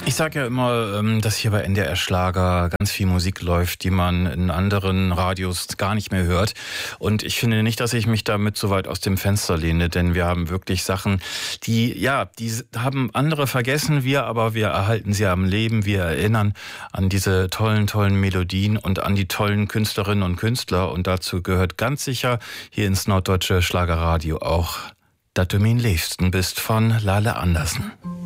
Ich sage ja immer, dass hier bei NDR Schlager ganz viel Musik läuft, die man in anderen Radios gar nicht mehr hört. Und ich finde nicht, dass ich mich damit so weit aus dem Fenster lehne, denn wir haben wirklich Sachen, die haben andere vergessen, wir erhalten sie am Leben. Wir erinnern an diese tollen Melodien und an die tollen Künstlerinnen und Künstler. Und dazu gehört ganz sicher hier ins Norddeutsche Schlagerradio auch "Dat du min liebsten bist" von Lale Andersen.